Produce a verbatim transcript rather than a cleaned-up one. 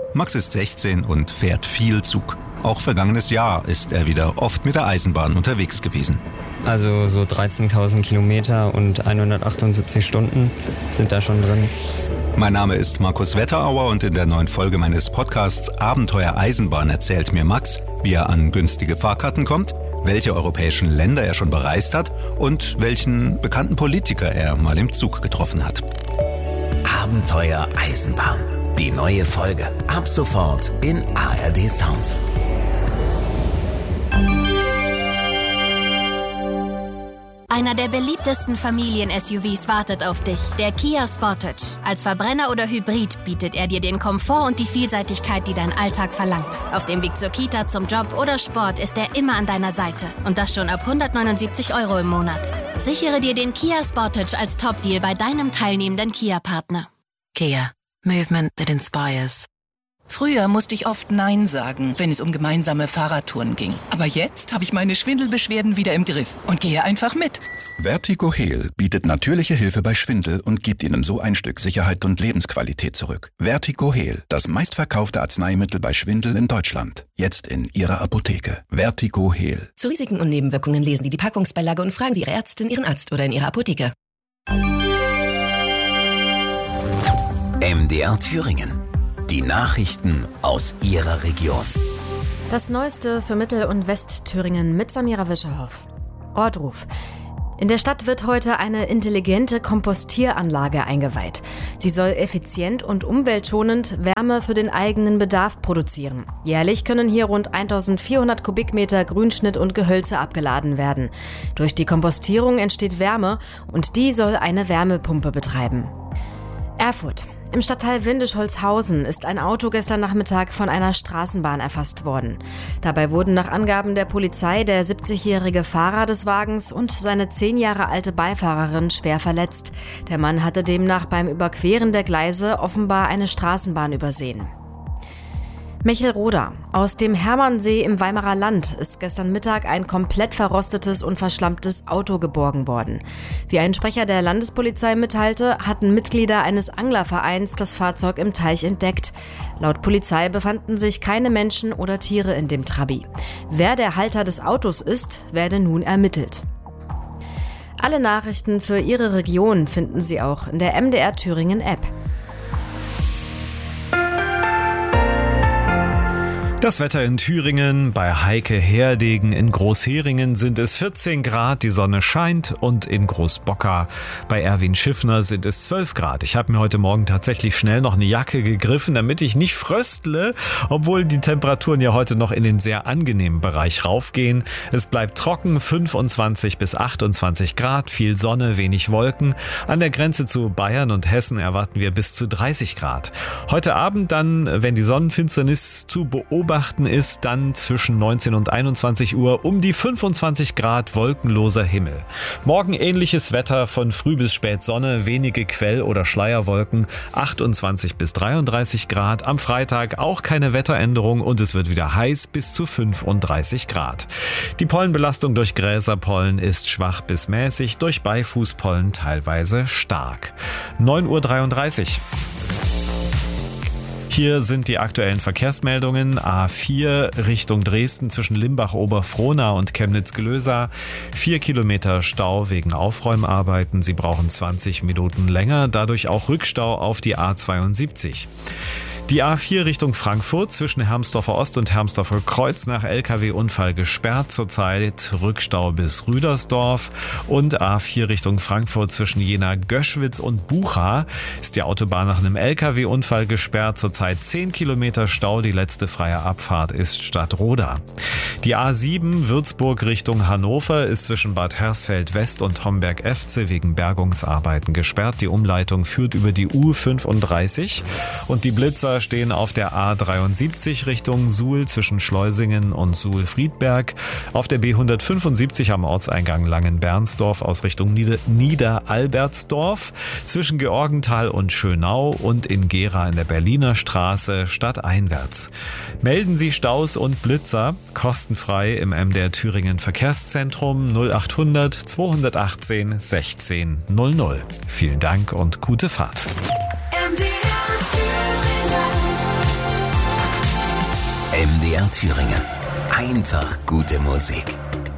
Max ist sechzehn und fährt viel Zug. Auch vergangenes Jahr ist er wieder oft mit der Eisenbahn unterwegs gewesen. Also so dreizehntausend Kilometer und hundertachtundsiebzig Stunden sind da schon drin. Mein Name ist Markus Wetterauer und in der neuen Folge meines Podcasts Abenteuer Eisenbahn erzählt mir Max, wie er an günstige Fahrkarten kommt, welche europäischen Länder er schon bereist hat und welchen bekannten Politiker er mal im Zug getroffen hat. Abenteuer Eisenbahn. Die neue Folge. Ab sofort in A R D Sounds. Einer der beliebtesten Familien-S U Vs wartet auf dich, der Kia Sportage. Als Verbrenner oder Hybrid bietet er dir den Komfort und die Vielseitigkeit, die dein Alltag verlangt. Auf dem Weg zur Kita, zum Job oder Sport ist er immer an deiner Seite. Und das schon ab hundertneunundsiebzig Euro im Monat. Sichere dir den Kia Sportage als Top-Deal bei deinem teilnehmenden Kia-Partner. Kia. Movement that inspires. Früher musste ich oft Nein sagen, wenn es um gemeinsame Fahrradtouren ging. Aber jetzt habe ich meine Schwindelbeschwerden wieder im Griff und gehe einfach mit. VertigoHeal bietet natürliche Hilfe bei Schwindel und gibt Ihnen so ein Stück Sicherheit und Lebensqualität zurück. VertigoHeal, das meistverkaufte Arzneimittel bei Schwindel in Deutschland. Jetzt in Ihrer Apotheke. VertigoHeal. Zu Risiken und Nebenwirkungen lesen Sie die Packungsbeilage und fragen Sie Ihre Ärztin, Ihren Arzt oder in Ihrer Apotheke. M D R Thüringen. Die Nachrichten aus Ihrer Region. Das Neueste für Mittel- und Westthüringen mit Samira Wischerhoff. Ortruf. In der Stadt wird heute eine intelligente Kompostieranlage eingeweiht. Sie soll effizient und umweltschonend Wärme für den eigenen Bedarf produzieren. Jährlich können hier rund eintausendvierhundert Kubikmeter Grünschnitt und Gehölze abgeladen werden. Durch die Kompostierung entsteht Wärme und die soll eine Wärmepumpe betreiben. Erfurt. Im Stadtteil Windischholzhausen ist ein Auto gestern Nachmittag von einer Straßenbahn erfasst worden. Dabei wurden nach Angaben der Polizei der siebzigjährige Fahrer des Wagens und seine zehn Jahre alte Beifahrerin schwer verletzt. Der Mann hatte demnach beim Überqueren der Gleise offenbar eine Straßenbahn übersehen. Mechelroda. Aus dem Hermannsee im Weimarer Land ist gestern Mittag ein komplett verrostetes und verschlammtes Auto geborgen worden. Wie ein Sprecher der Landespolizei mitteilte, hatten Mitglieder eines Anglervereins das Fahrzeug im Teich entdeckt. Laut Polizei befanden sich keine Menschen oder Tiere in dem Trabi. Wer der Halter des Autos ist, werde nun ermittelt. Alle Nachrichten für Ihre Region finden Sie auch in der M D R Thüringen App. Das Wetter in Thüringen, bei Heike Herdegen in Großheringen sind es vierzehn Grad, die Sonne scheint, und in Großbocker bei Erwin Schiffner sind es zwölf Grad. Ich habe mir heute Morgen tatsächlich schnell noch eine Jacke gegriffen, damit ich nicht fröstle, obwohl die Temperaturen ja heute noch in den sehr angenehmen Bereich raufgehen. Es bleibt trocken, fünfundzwanzig bis achtundzwanzig Grad, viel Sonne, wenig Wolken. An der Grenze zu Bayern und Hessen erwarten wir bis zu dreißig Grad. Heute Abend dann, wenn die Sonnenfinsternis zu beobachten ist, dann zwischen neunzehn und einundzwanzig Uhr um die fünfundzwanzig Grad, wolkenloser Himmel. Morgen ähnliches Wetter, von früh bis spät Sonne, wenige Quell- oder Schleierwolken, achtundzwanzig bis dreiunddreißig Grad. Am Freitag auch keine Wetteränderung und es wird wieder heiß bis zu fünfunddreißig Grad. Die Pollenbelastung durch Gräserpollen ist schwach bis mäßig, durch Beifußpollen teilweise stark. neun Uhr dreiunddreißig. Hier sind die aktuellen Verkehrsmeldungen. A vier Richtung Dresden zwischen Limbach-Oberfrohna und Chemnitz-Glösa. Vier Kilometer Stau wegen Aufräumarbeiten. Sie brauchen zwanzig Minuten länger. Dadurch auch Rückstau auf die A zweiundsiebzig. Die A vier Richtung Frankfurt zwischen Hermsdorfer Ost und Hermsdorfer Kreuz nach L K W-Unfall gesperrt. Zurzeit Rückstau bis Rüdersdorf. Und A vier Richtung Frankfurt zwischen Jena-Göschwitz und Bucha ist die Autobahn nach einem L K W-Unfall gesperrt. Zurzeit zehn Kilometer Stau. Die letzte freie Abfahrt ist Stadtroda. Die A sieben Würzburg Richtung Hannover ist zwischen Bad Hersfeld West und Homberg-Efze wegen Bergungsarbeiten gesperrt. Die Umleitung führt über die U fünfunddreißig. Und die Blitzer stehen auf der A dreiundsiebzig Richtung Suhl zwischen Schleusingen und Suhl-Friedberg, auf der B hundertfünfundsiebzig am Ortseingang Langenbernsdorf aus Richtung Nieder- Niederalbertsdorf, zwischen Georgenthal und Schönau und in Gera in der Berliner Straße stadteinwärts. Melden Sie Staus und Blitzer kostenfrei im M D R Thüringen Verkehrszentrum null achthundert zweihundertachtzehn sechzehn null null. Vielen Dank und gute Fahrt. M D R Thüringen. M D R Thüringen. Einfach gute Musik.